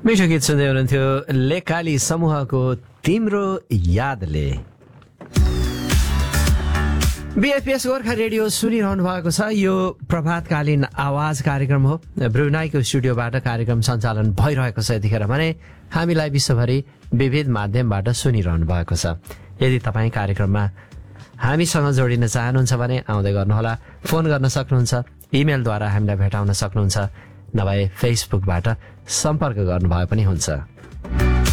मिठो गीत सुन्दै हुनुहुन्थ्यो लेकाली समूहको तिम्रो यादले। बीएफपीएस गोर्खा रेडियो सुनिरहनु भएको छ। यो प्रभातकालीन आवाज कार्यक्रम हो। ब्रुनाईको स्टुडियोबाट कार्यक्रम सञ्चालन भइरहेको छ यतिखेर भने हामीलाई विश्वभरि विविध माध्यमबाट सुनिरहनु भएको छ। यदि तपाईँ कार्यक्रममा हामीसँग जोडिन चाहनुहुन्छ भने आउँदै गर्नुहोला। फोन गर्न सक्नुहुन्छ, इमेलद्वारा हामीलाई भेटाउन सक्नुहुन्छ, नभए फेसबुकबाट सम्पर्क गर्नुभए पनि हुन्छ।